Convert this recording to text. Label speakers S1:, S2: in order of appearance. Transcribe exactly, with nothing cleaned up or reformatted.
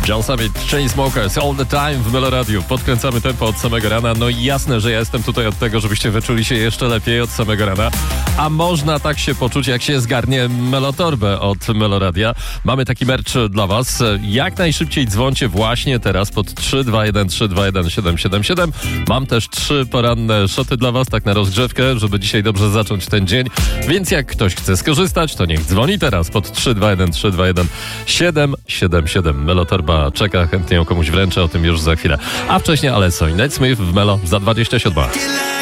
S1: John Summit, Chainsmokers, All the Time w Melo Radio. Podkręcamy tempo od samego rana. No i jasne, że ja jestem tutaj od tego, żebyście wyczuli się jeszcze lepiej od samego rana. A można tak się poczuć, jak się zgarnie Melotorbę od Melo Radia. Mamy taki merch dla was. Jak najszybciej dzwońcie właśnie teraz pod trzy dwa jeden trzy dwa jeden siedem siedem siedem. Mam też trzy poranne szoty dla was, tak na rozgrzewkę, żeby dzisiaj dobrze zacząć ten dzień. Więc jak ktoś chce skorzystać, to niech dzwoni teraz pod trzy dwa jeden trzy dwa jeden siedem siedem siedem. Melotorba czeka, chętnie ją komuś wręczę, o tym już za chwilę. A wcześniej Alesso i Nate Smith w Melo za dwadzieścia siedem.